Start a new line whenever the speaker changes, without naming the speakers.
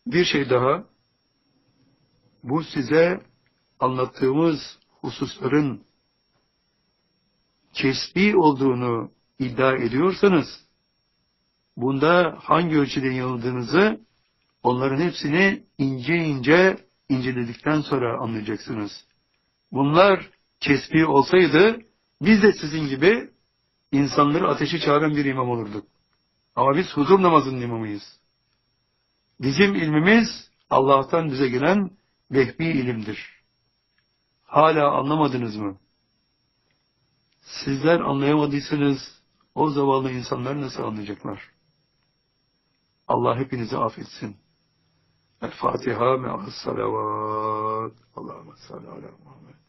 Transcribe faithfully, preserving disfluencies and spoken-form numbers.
Bir şey daha, bu size anlattığımız hususların kesbi olduğunu iddia ediyorsanız, bunda hangi ölçüde yanıldığınızı, onların hepsini ince ince inceledikten sonra anlayacaksınız. Bunlar kesbi olsaydı, biz de sizin gibi insanları ateşe çağıran bir imam olurduk. Ama biz huzur namazının imamıyız. Bizim ilmimiz Allah'tan bize gelen vehbi ilimdir. Hala anlamadınız mı? Sizler anlayamadıysanız o zavallı insanlar nasıl anlayacaklar? Allah hepinizi affetsin. El Fatiha me'as salavat. Allahümme salli ala Muhammed.